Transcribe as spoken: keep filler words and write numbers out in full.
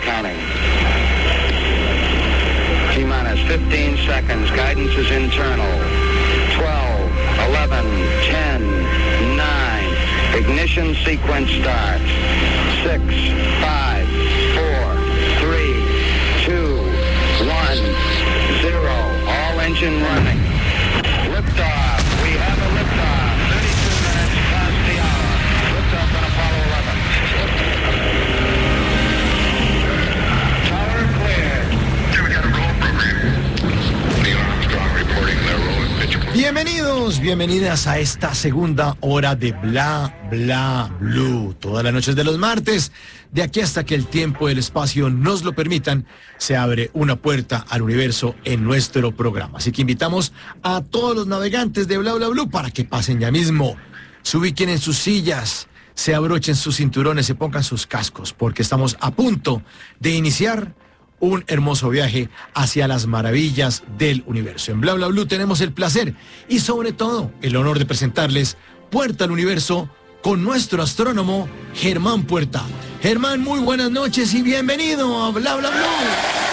counting. T-minus fifteen seconds. Guidance is internal. twelve, eleven, ten, nine. Ignition sequence starts. six, five, four, three, two, one, zero. All engine running. Liftoff. We have a liftoff. thirty-two minutes past the hour. Liftoff on Apollo eleven. Tower cleared. We got a roll program. Neil Armstrong reporting their roll in pitch. Bienvenidos, bienvenidas a esta segunda hora de Bla Bla Blue. Todas las noches de los martes, de aquí hasta que el tiempo y el espacio nos lo permitan, se abre una puerta al universo en nuestro programa. Así que invitamos a todos los navegantes de Bla Bla Blue para que pasen ya mismo, se ubiquen en sus sillas, se abrochen sus cinturones, se pongan sus cascos, porque estamos a punto de iniciar un hermoso viaje hacia las maravillas del universo. En Bla Bla Blue tenemos el placer y sobre todo el honor de presentarles Puerta al Universo con nuestro astrónomo Germán Puerta. Germán, muy buenas noches y bienvenido a Bla Bla Blue.